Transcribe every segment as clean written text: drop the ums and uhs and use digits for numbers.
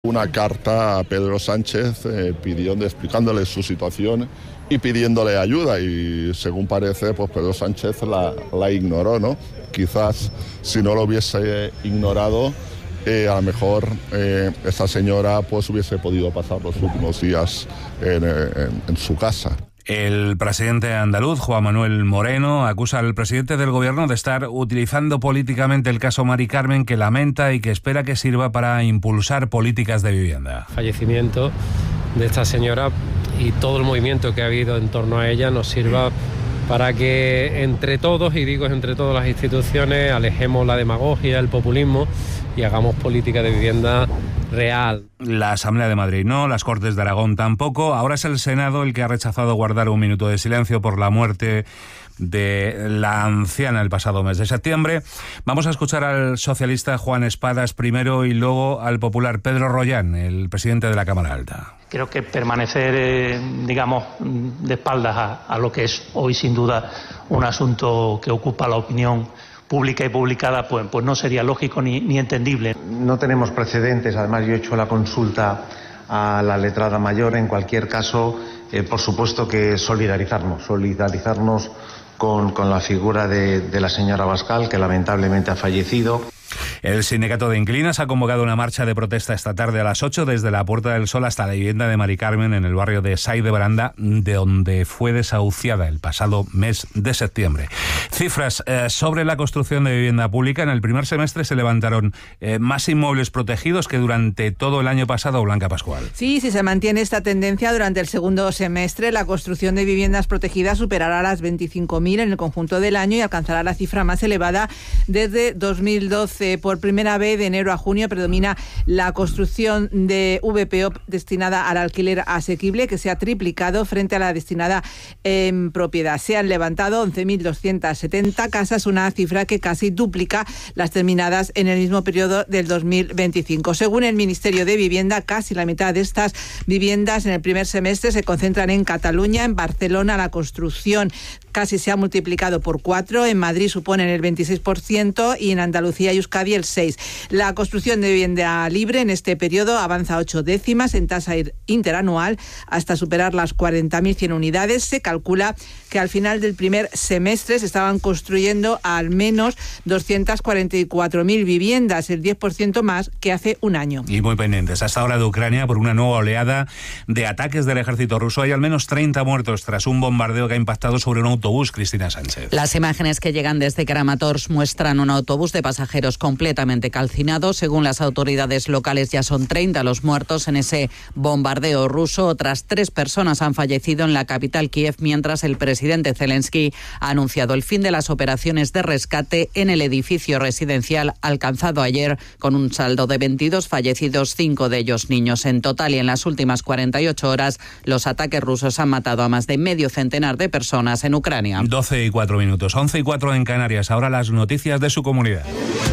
una carta a Pedro Sánchez explicándole su situación y pidiéndole ayuda, y según parece, pues Pedro Sánchez la ignoró, ¿no? Quizás si no lo hubiese ignorado, a lo mejor esta señora pues hubiese podido pasar los últimos días en su casa. El presidente andaluz, Juan Manuel Moreno, acusa al presidente del gobierno de estar utilizando políticamente el caso Mari Carmen, que lamenta y que espera que sirva para impulsar políticas de vivienda. Fallecimiento de esta señora y todo el movimiento que ha habido en torno a ella nos sirva para que entre todos, y digo entre todas las instituciones, alejemos la demagogia, el populismo y hagamos política de vivienda real. La Asamblea de Madrid no, las Cortes de Aragón tampoco. Ahora es el Senado el que ha rechazado guardar un minuto de silencio por la muerte de la anciana el pasado mes de septiembre. Vamos a escuchar al socialista Juan Espadas primero y luego al popular Pedro Rollán, el presidente de la Cámara Alta. Creo que permanecer, de espaldas a lo que es hoy sin duda un asunto que ocupa la opinión pública y publicada, pues no sería lógico ni entendible. No tenemos precedentes, además yo he hecho la consulta a la letrada mayor. En cualquier caso, por supuesto que solidarizarnos con la figura de la señora Abascal, que lamentablemente ha fallecido. El sindicato de inquilinos ha convocado una marcha de protesta esta tarde a las 8 desde la Puerta del Sol hasta la vivienda de Mari Carmen en el barrio de Sái de Baranda, de donde fue desahuciada el pasado mes de septiembre. Cifras sobre la construcción de vivienda pública. En el primer semestre se levantaron más inmuebles protegidos que durante todo el año pasado, Blanca Pascual. Sí, si se mantiene esta tendencia durante el segundo semestre, la construcción de viviendas protegidas superará las 25.000 en el conjunto del año y alcanzará la cifra más elevada desde 2012. Por primera vez, de enero a junio, predomina la construcción de VPO destinada al alquiler asequible, que se ha triplicado frente a la destinada en propiedad. Se han levantado 11.270 casas, una cifra que casi duplica las terminadas en el mismo periodo del 2025. Según el Ministerio de Vivienda, casi la mitad de estas viviendas en el primer semestre se concentran en Cataluña. En Barcelona la construcción casi se ha multiplicado por 4, en Madrid suponen el 26% y en Andalucía y Euskadi el 6%. La construcción de vivienda libre en este periodo avanza 8 décimas en tasa interanual hasta superar las 40.100 unidades. Se calcula que al final del primer semestre se estaban construyendo al menos 244.000 viviendas, el 10% más que hace un año. Y muy pendientes hasta ahora de Ucrania por una nueva oleada de ataques del ejército ruso. Hay al menos 30 muertos tras un bombardeo que ha impactado sobre un autobús, Cristina Sánchez. Las imágenes que llegan desde Kramatorsk muestran un autobús de pasajeros completamente calcinado. Según las autoridades locales, ya son 30 los muertos en ese bombardeo ruso. Otras 3 personas han fallecido en la capital, Kiev, mientras el presidente Zelensky ha anunciado el fin de las operaciones de rescate en el edificio residencial alcanzado ayer, con un saldo de 22 fallecidos, 5 de ellos niños. En total, y en las últimas 48 horas, los ataques rusos han matado a más de medio centenar de personas en Ucrania. 12:04, 11:04 en Canarias. Ahora las noticias de su comunidad.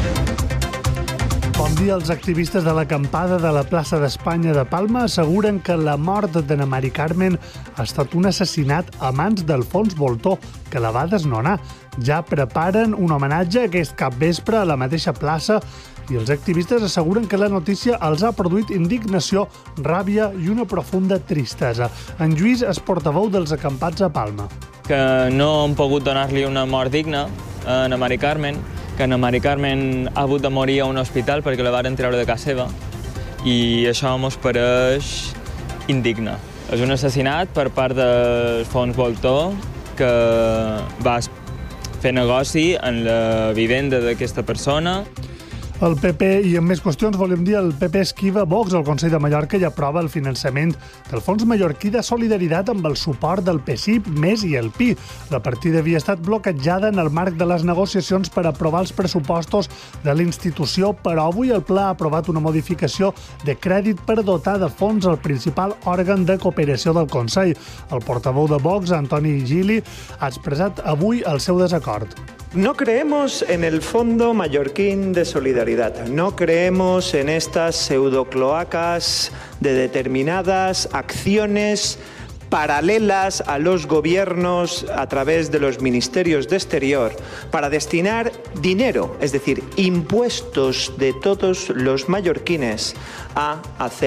Bon dia. Els activistes de l'acampada de la plaça d'Espanya de Palma asseguren que la mort de Mari Carmen ha estat un assassinat a mans d'Alfons Voltó, que la va desnonar. Ja preparen un homenatge aquest capvespre a la mateixa plaça i els activistes asseguren que la notícia els ha produït indignació, ràbia i una profunda tristesa. En Lluís és portaveu dels acampats a Palma. Que no hem pogut donar-li una mort digna a Mari Carmen, que Mari Carmen ha hagut de morir a un hospital perquè la varen treure de casa seva, i això ens pareix indigne. És un assassinat per part d'Alfons Voltó, que va fer negoci en la vivenda d'aquesta persona. El PP, i en més qüestions, volem dir, el PP esquiva Vox al Consell de Mallorca i aprova el finançament del Fons Mallorquí de Solidaritat amb el suport del PSIP, MES i el PI. La partida havia estat bloquejada en el marc de les negociacions per aprovar els pressupostos de la institució, però avui el Ple ha aprovat una modificació de crèdit per dotar de fons el principal òrgan de cooperació del Consell. El portaveu de Vox, Antoni Gili, ha expressat avui el seu desacord. No creemos en el Fondo Mallorquín de Solidaridad, no creemos en estas pseudocloacas de determinadas acciones paralelas a los gobiernos a través de los ministerios de Exterior para destinar dinero, es decir, impuestos de todos los mallorquines a hacer